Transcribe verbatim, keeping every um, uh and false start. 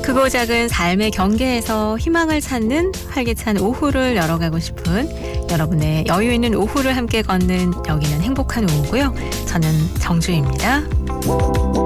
크고 작은 삶의 경계에서 희망을 찾는 활기찬 오후를 열어가고 싶은 여러분의 여유 있는 오후를 함께 걷는 여기는 행복한 오후고요. 저는 정주희입니다.